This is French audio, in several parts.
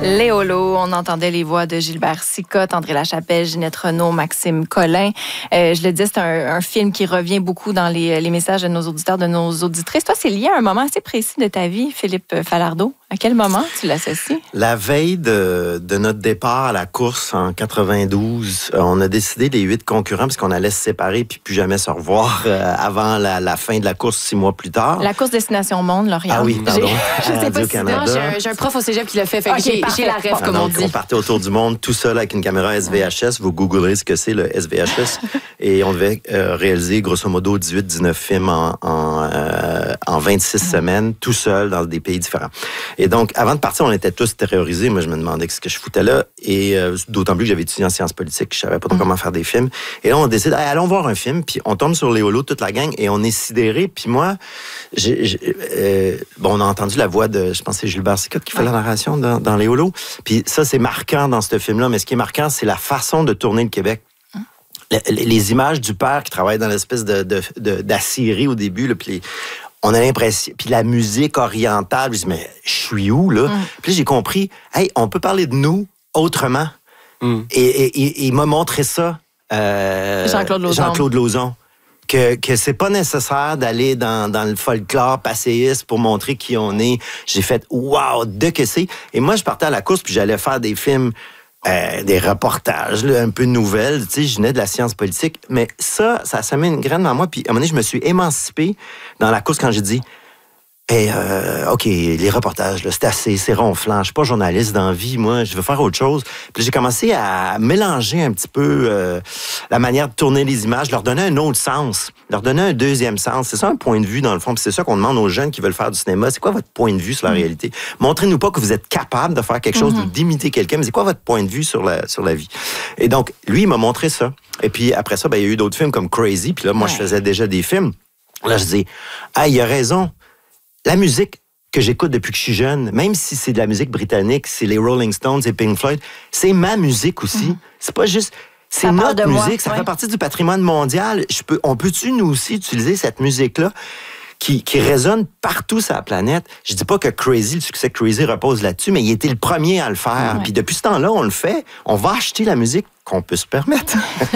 Léolo, on entendait les voix de Gilbert Sicotte, André Lachapelle, Ginette Renault, Maxime Collin. Je le dis, c'est un film qui revient beaucoup dans les messages de nos auditeurs, de nos auditrices. Toi, c'est lié à un moment assez précis de ta vie, Philippe Falardeau. À quel moment tu l'associes? La veille de notre départ à la course en 92, on a décidé, les 8 concurrents, parce qu'on allait se séparer puis plus jamais se revoir avant la fin de la course 6 mois plus tard. La course Destination Monde, Lauriane. Ah oui, pardon. Je sais pas si j'ai un prof au cégep qui l'a fait. J'ai la rêve, comme on dit. On partait autour du monde tout seul avec une caméra SVHS. Vous googlerez ce que c'est, le SVHS. Et on devait réaliser, grosso modo, 18-19 films en 26 semaines, tout seul, dans des pays différents. Et donc, avant de partir, on était tous terrorisés. Moi, je me demandais ce que je foutais là. Et d'autant plus que j'avais étudié en sciences politiques. Je savais pas trop comment faire des films. Et là, on décide, allons voir un film. Puis on tombe sur Léolo, toute la gang, et on est sidérés. Puis moi, on a entendu la voix de, je pense que c'est Gilbert Sicotte qui fait la narration dans Léolo. Puis ça, c'est marquant dans ce film-là. Mais ce qui est marquant, c'est la façon de tourner le Québec. Les images du père qui travaille dans l'espèce d'Assyrie au début, là, puis on a l'impression... Puis la musique orientale, je dis, mais je suis où, là? Puis j'ai compris, hey, on peut parler de nous autrement. Et il m'a montré ça, Jean-Claude Lauzon. Que c'est pas nécessaire d'aller dans le folklore passéiste pour montrer qui on est. J'ai fait, wow, de que c'est. Et moi, je partais à la course, puis j'allais faire des films... des reportages, là, un peu de nouvelles. Tu sais, je venais de la science politique. Mais ça met une graine dans moi. Puis, à un moment donné, je me suis émancipé dans la course quand j'ai dit, OK, les reportages, là, c'est assez, c'est ronflant. Je suis pas journaliste dans la vie, moi, je veux faire autre chose. Puis j'ai commencé à mélanger un petit peu la manière de tourner les images, leur donner un autre sens, leur donner un deuxième sens. C'est ça un point de vue, dans le fond. Puis c'est ça qu'on demande aux jeunes qui veulent faire du cinéma. C'est quoi votre point de vue sur la réalité? Montrez-nous pas que vous êtes capable de faire quelque chose ou d'imiter quelqu'un, mais c'est quoi votre point de vue sur la vie? Et donc, lui, il m'a montré ça. Et puis après ça, il y a eu d'autres films comme Crazy. Puis là, moi, je faisais déjà des films. Là, je dis, il a raison. La musique que j'écoute depuis que je suis jeune, même si c'est de la musique britannique, c'est les Rolling Stones et Pink Floyd, c'est ma musique aussi. C'est pas juste... C'est notre musique, ça fait partie du patrimoine mondial. On peut-tu, nous aussi, utiliser cette musique-là qui résonne partout sur la planète? Je dis pas que Crazy, le succès de Crazy repose là-dessus, mais il était le premier à le faire. Puis depuis ce temps-là, on le fait. On va acheter la musique qu'on peut se permettre.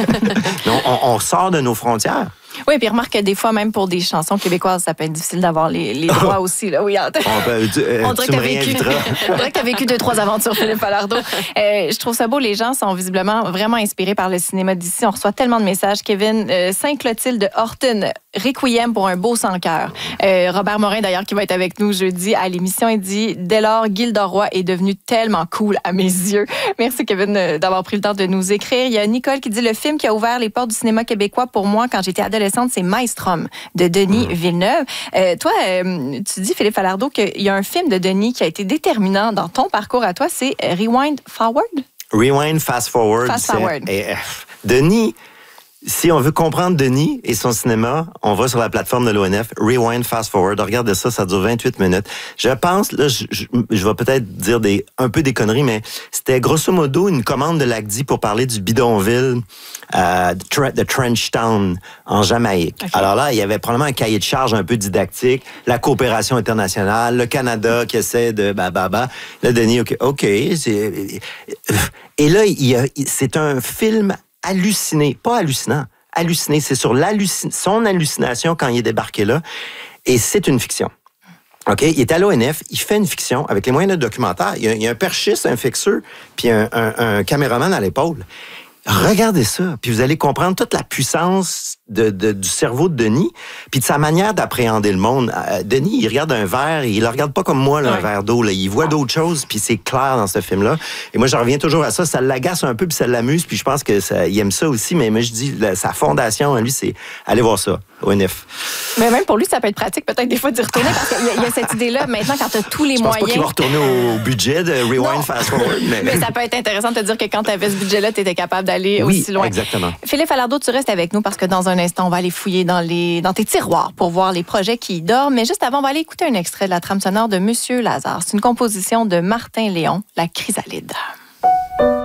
on sort de nos frontières. Oui, puis remarque que des fois, même pour des chansons québécoises, ça peut être difficile d'avoir les droits aussi. Là. Oui, on dirait que tu as vécu 2-3 aventures, Philippe Falardeau. Je trouve ça beau. Les gens sont visiblement vraiment inspirés par le cinéma d'ici. On reçoit tellement de messages. Kevin, Sainte-Clotilde Horton, Requiem pour un beau sans cœur. Robert Morin, d'ailleurs, qui va être avec nous jeudi à l'émission, il dit « Dès lors, Gilda Roy est devenue tellement cool à mes yeux. » Merci, Kevin, d'avoir pris le temps de nous écrire. Il y a Nicole qui dit « Le film qui a ouvert les portes du cinéma québécois pour moi quand j'étais adolescente, c'est Maelstrom de Denis Villeneuve. » Toi, tu dis, Philippe Falardeau, qu'il y a un film de Denis qui a été déterminant dans ton parcours à toi, c'est Rewind Forward? Rewind Fast Forward. Denis... Si on veut comprendre Denis et son cinéma, on va sur la plateforme de l'ONF, Rewind Fast Forward. Regardez ça dure 28 minutes. Je pense, là, je vais peut-être dire un peu des conneries, mais c'était grosso modo une commande de l'ACDI pour parler du bidonville de Trenchtown en Jamaïque. Okay. Alors là, il y avait probablement un cahier de charge un peu didactique, la coopération internationale, le Canada qui essaie de Là, Denis, OK. Et là, c'est un film halluciné, pas hallucinant, halluciné. C'est sur son hallucination quand il est débarqué là. Et c'est une fiction. OK? Il est à l'ONF, il fait une fiction avec les moyens de documentaire. Il y a un perchiste, un fixeur, puis un caméraman à l'épaule. Regardez ça, puis vous allez comprendre toute la puissance du cerveau de Denis, puis de sa manière d'appréhender le monde. Denis, il regarde un verre, il le regarde pas comme moi, là, un verre d'eau. Là. Il voit d'autres choses, puis c'est clair dans ce film-là. Et moi, je reviens toujours à ça. Ça l'agace un peu, puis ça l'amuse, puis je pense que il aime ça aussi. Mais moi, je dis, sa fondation, lui, c'est aller voir ça, ONF. Mais même pour lui, ça peut être pratique, peut-être des fois, d'y retourner, parce qu'il y a cette idée-là. Maintenant, quand tu as tous les moyens... Je pense pas qu'il va retourner au budget de Rewind Fast Forward. Mais ça peut être intéressant de te dire que quand tu avais ce budget-là, tu étais capable d'aller aussi loin. Exactement. Philippe Falardeau, tu restes avec nous parce que dans un instant, on va aller fouiller dans tes tiroirs pour voir les projets qui y dorment. Mais juste avant, on va aller écouter un extrait de la trame sonore de Monsieur Lazare. C'est une composition de Martin Léon, La Chrysalide.